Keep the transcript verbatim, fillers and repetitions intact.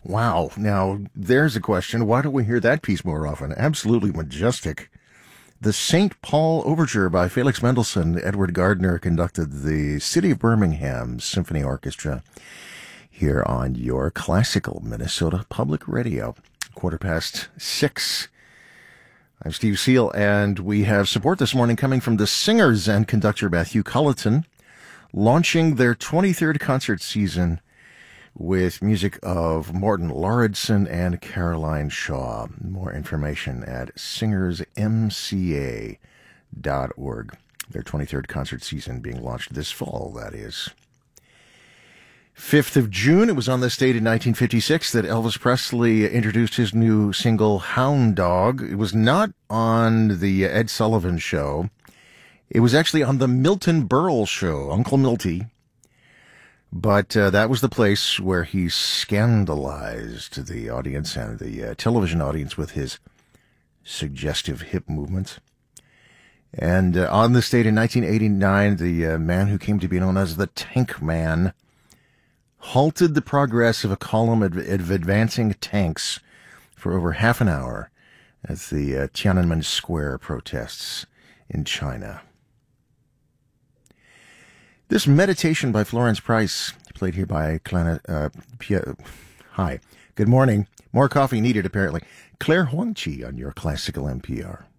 Wow. Now, there's a question. Why don't we hear that piece more often? Absolutely majestic. The Saint Paul Overture by Felix Mendelssohn. Edward Gardner conducted the City of Birmingham Symphony Orchestra here on your classical Minnesota Public Radio. Quarter past six. I'm Steve Seal, and we have support this morning coming from the Singers and conductor Matthew Culleton, launching their twenty-third concert season with music of Morton Lauridsen and Caroline Shaw. More information at singers m c a dot org. Their twenty-third concert season being launched this fall, that is. fifth of June, it was on this date in nineteen fifty-six that Elvis Presley introduced his new single, Hound Dog. It was not on the Ed Sullivan Show. It was actually on the Milton Berle Show, Uncle Milty. But uh, that was the place where he scandalized the audience and the uh, television audience with his suggestive hip movements. And uh, on this date in nineteen eighty-nine, the uh, man who came to be known as the Tank Man halted the progress of a column of advancing tanks for over half an hour at the uh, Tiananmen Square protests in China. This meditation by Florence Price, played here by Clana, uh, Pia, hi, good morning. More coffee needed, apparently. Claire Huang Chi on your classical N P R.